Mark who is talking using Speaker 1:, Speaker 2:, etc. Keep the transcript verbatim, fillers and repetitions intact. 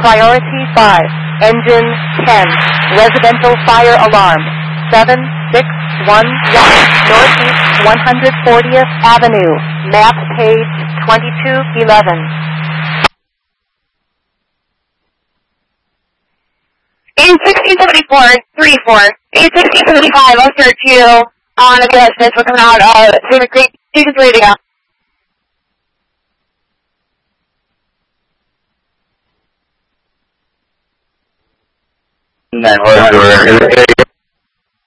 Speaker 1: Priority five. Engine ten. Residential fire alarm. seven six one one. Northeast one hundred fortieth Avenue. Map page twenty-two eleven.
Speaker 2: In sixteen seventy-four, three four. In sixteen seventy-five, I'll search you on a business. We're coming out of Cedar Creek. Station's ready to go.
Speaker 3: nine one one.